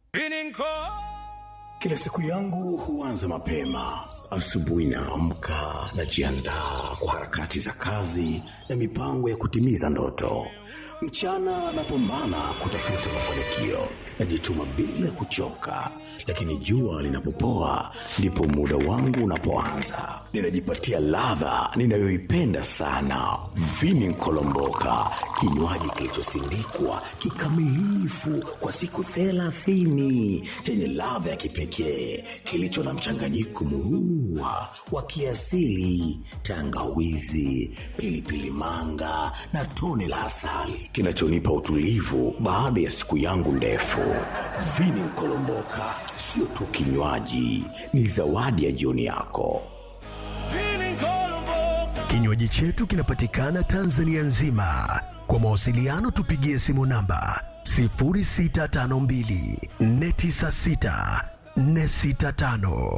Kila siku yangu huanza mapema. Asubuhi naamka, najiandaa kwa harakati za kazi na mipango ya kutimiza ndoto. Mchana napambana kutafuta mafanikio, najituma bila kuchoka, lakini jua linapopoa ndipo muda wangu unapoanza. Ninajipatia ladha ninayoipenda sana, Vini Kolomboka, kinywaji kilichosindikwa kikamilifu kwa siku 30, chenye ladha ya kipekee, kilicho na mchanganyiko murua wa kiasili, tangawizi, pilipili manga na tone la asali, kinachonipa utulivu baada ya siku yangu ndefu. Vini Kolomboka sio tu kinywaji, ni zawadi ya jioni yako. Kinywaji chetu kinapatikana Tanzania nzima. Kwa mawasiliano tupigie simu namba 0652 496 465.